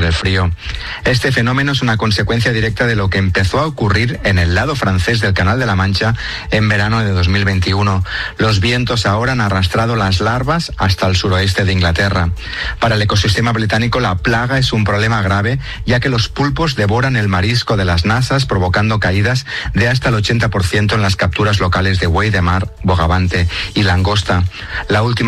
el frío. Este fenómeno es una consecuencia directa de lo que empezó a ocurrir en el lado francés del Canal de la Mancha en verano de 2021. Los vientos ahora han arrastrado las larvas hasta el suroeste de Inglaterra. Para el ecosistema británico, la plaga es un problema grave, ya que los pulpos devoran el marisco de las nasas, provocando caídas de hasta el 80% en las capturas locales de buey de mar, bogavante y langosta. La última